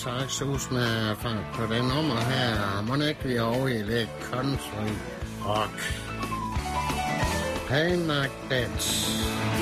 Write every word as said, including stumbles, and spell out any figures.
tak, sus med fart på det nummer her. Må ikke vi over i lidt country rock. Pain like that.